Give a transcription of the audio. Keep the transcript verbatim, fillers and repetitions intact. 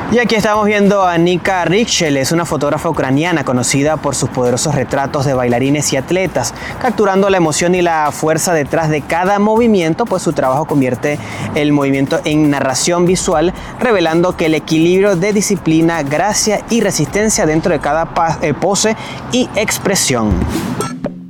Y aquí estamos viendo a Nika Richel, es una fotógrafa ucraniana conocida por sus poderosos retratos de bailarines y atletas, capturando la emoción y la fuerza detrás de cada movimiento, pues su trabajo convierte el movimiento en narración visual, revelando que el equilibrio de disciplina, gracia y resistencia dentro de cada pose y expresión.